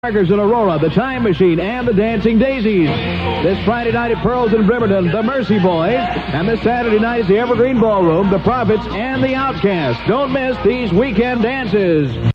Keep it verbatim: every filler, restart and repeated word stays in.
Tigers in Aurora, the Time Machine, and the Dancing Daisies. This Friday night at Pearls in Bremerton, the Mercy Boys. And this Saturday night is the Evergreen Ballroom, the Prophets, and the Outcasts. Don't miss these weekend dances.